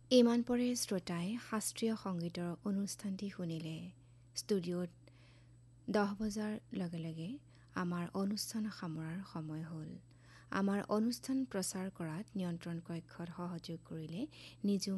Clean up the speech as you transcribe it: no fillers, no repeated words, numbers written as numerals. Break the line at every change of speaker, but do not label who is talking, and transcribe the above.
ইমান পৰে শ্ৰোতাই শাস্ত্ৰীয় সংগীতৰ অনুষ্ঠানটি শুনিলে। ষ্টুডিঅ'ত 10 বজাৰ লগে লগে আমাৰ অনুষ্ঠান সামৰাৰ সময় হ'ল। আমাৰ অনুষ্ঠান প্ৰচাৰ কৰাত নিয়ন্ত্ৰণ কক্ষত সহযোগ কৰিলে নিজুম